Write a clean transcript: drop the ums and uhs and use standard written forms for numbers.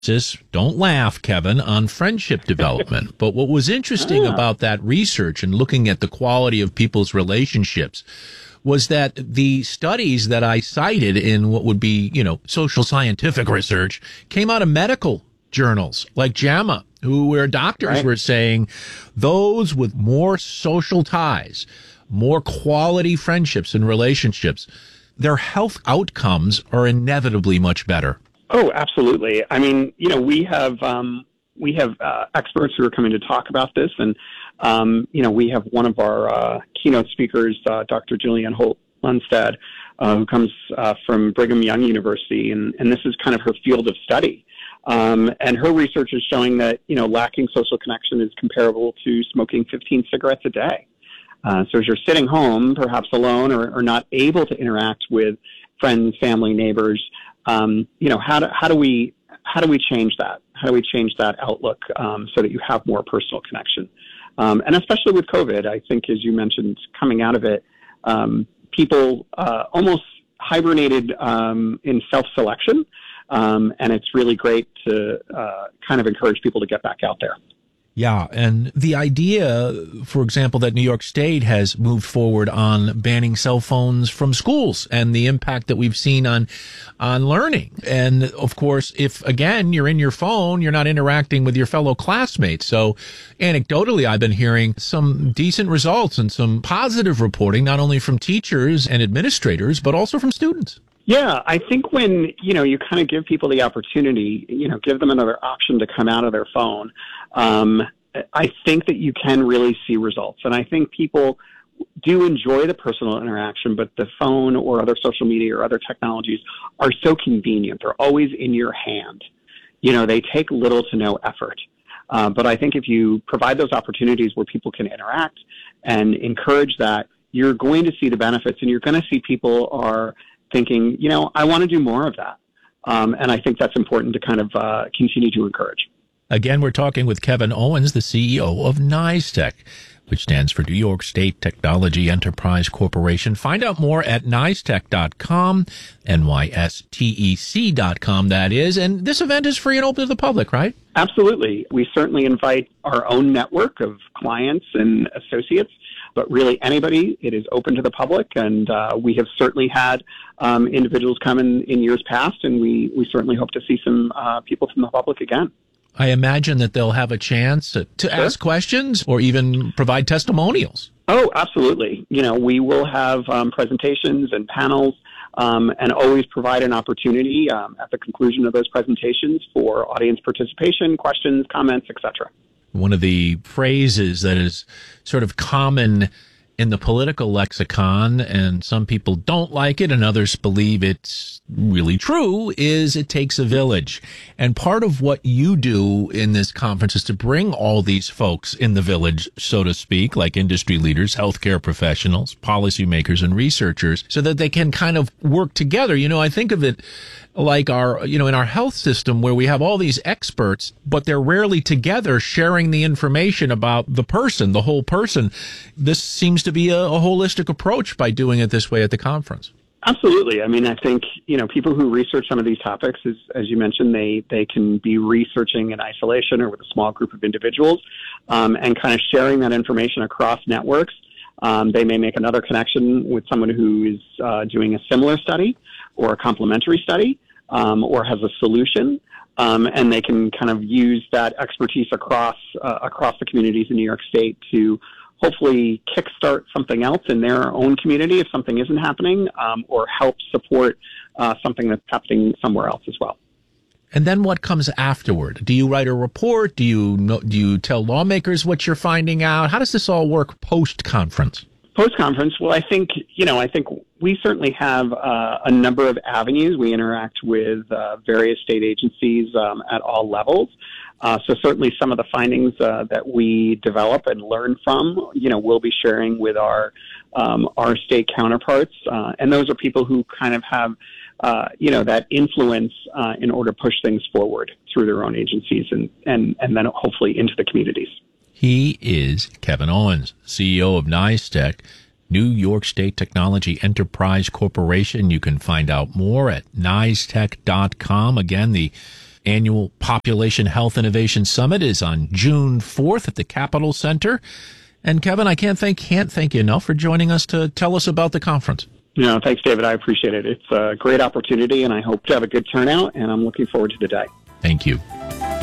Don't laugh, Kevin, on friendship development. But what was interesting about that research and looking at the quality of people's relationships was that the studies that I cited in what would be, social scientific research came out of medical journals like JAMA, where doctors were saying those with more social ties, more quality friendships and relationships, their health outcomes are inevitably much better. Oh, absolutely. I mean, we have experts who are coming to talk about this, and we have one of our keynote speakers, Dr. Julianne Holt-Lunstad, who comes from Brigham Young University, and this is kind of her field of study. And her research is showing that lacking social connection is comparable to smoking 15 cigarettes a day. So as you're sitting home, perhaps alone or not able to interact with friends, family, neighbors, how do we change that? How do we change that outlook so that you have more personal connection? And especially with COVID, I think, as you mentioned, coming out of it, people almost hibernated in self-selection, and it's really great to kind of encourage people to get back out there. Yeah, and the idea, for example, that New York State has moved forward on banning cell phones from schools and the impact that we've seen on learning. And of course, if again you're in your phone, you're not interacting with your fellow classmates. So anecdotally, I've been hearing some decent results and some positive reporting, not only from teachers and administrators, but also from students. Yeah, I think when, you kind of give people the opportunity, give them another option to come out of their phone, I think that you can really see results. And I think people do enjoy the personal interaction, but the phone or other social media or other technologies are so convenient. They're always in your hand. They take little to no effort. But I think if you provide those opportunities where people can interact and encourage that, you're going to see the benefits, and you're going to see people are thinking, I want to do more of that. And I think that's important to kind of continue to encourage. Again, we're talking with Kevin Owens, the CEO of NYSTEC, which stands for New York State Technology Enterprise Corporation. Find out more at nystec.com, nystec.com, that is. And this event is free and open to the public, right? Absolutely. We certainly invite our own network of clients and associates, but really anybody. It is open to the public, and we have certainly had individuals come in years past, and we certainly hope to see some people from the public again. I imagine that they'll have a chance to ask questions or even provide testimonials. Oh, absolutely. We will have presentations and panels and always provide an opportunity at the conclusion of those presentations for audience participation, questions, comments, etc. One of the phrases that is sort of common in the political lexicon, and some people don't like it and others believe it's really true, is it takes a village. And part of what you do in this conference is to bring all these folks in the village, so to speak, like industry leaders, healthcare professionals, policymakers, and researchers, so that they can kind of work together. I think of it like in our health system, where we have all these experts, but they're rarely together sharing the information about the person, the whole person. This seems to be a holistic approach by doing it this way at the conference. Absolutely. I mean, I think, people who research some of these topics, as you mentioned, they can be researching in isolation or with a small group of individuals, and kind of sharing that information across networks. They may make another connection with someone who is doing a similar study or a complementary study, or has a solution, and they can kind of use that expertise across the communities in New York State to hopefully kickstart something else in their own community if something isn't happening, or help support something that's happening somewhere else as well. And then what comes afterward? Do you write a report? Do you tell lawmakers what you're finding out? How does this all work post-conference? Post-conference, well, I think we certainly have a number of avenues. We interact with various state agencies at all levels. So certainly some of the findings that we develop and learn from, we'll be sharing with our state counterparts. And those are people who kind of have, that influence in order to push things forward through their own agencies and then hopefully into the communities. He is Kevin Owens, CEO of NYSTEC, New York State Technology Enterprise Corporation. You can find out more at nystec.com. Again, the annual Population Health Innovation Summit is on June 4th at the Capitol Center. And Kevin, I can't thank you enough for joining us to tell us about the conference. Thanks, David. I appreciate it. It's a great opportunity, and I hope to have a good turnout, and I'm looking forward to the day. Thank you.